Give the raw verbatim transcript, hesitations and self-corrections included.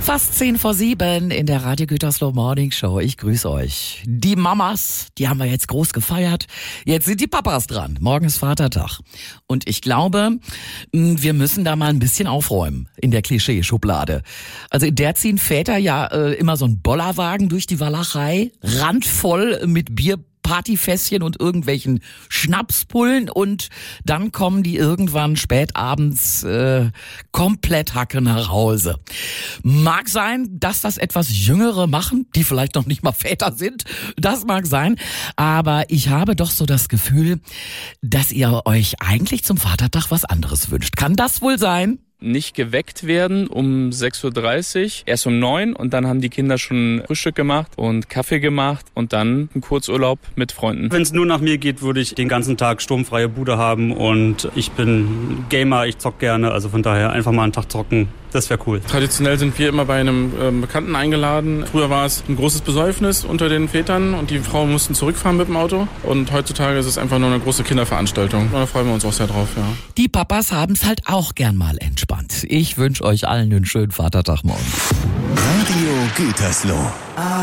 Fast zehn vor sieben in der Radio Gütersloh Morning Show. Ich grüße euch. Die Mamas, die haben wir jetzt groß gefeiert. Jetzt sind die Papas dran. Morgen ist Vatertag. Und ich glaube, wir müssen da mal ein bisschen aufräumen in der Klischeeschublade. Also in der ziehen Väter ja äh, immer so einen Bollerwagen durch die Walachei, randvoll mit Bier, Partyfässchen und irgendwelchen Schnapspullen, und dann kommen die irgendwann spät abends äh, komplett Hacke nach Hause. Mag sein, dass das etwas Jüngere machen, die vielleicht noch nicht mal Väter sind, das mag sein, aber ich habe doch so das Gefühl, dass ihr euch eigentlich zum Vatertag was anderes wünscht. Kann das wohl sein? Nicht geweckt werden um sechs Uhr dreißig, erst um neun, und dann haben die Kinder schon Frühstück gemacht und Kaffee gemacht und dann einen Kurzurlaub mit Freunden. Wenn es nur nach mir geht, würde ich den ganzen Tag sturmfreie Bude haben, und ich bin Gamer, ich zock gerne, also von daher einfach mal einen Tag zocken. Das wäre cool. Traditionell sind wir immer bei einem ähm, Bekannten eingeladen. Früher war es ein großes Besäufnis unter den Vätern und die Frauen mussten zurückfahren mit dem Auto. Und heutzutage ist es einfach nur eine große Kinderveranstaltung. Da freuen wir uns auch sehr drauf, ja. Die Papas haben es halt auch gern mal entspannt. Ich wünsche euch allen einen schönen Vatertag morgen. Radio Gütersloh.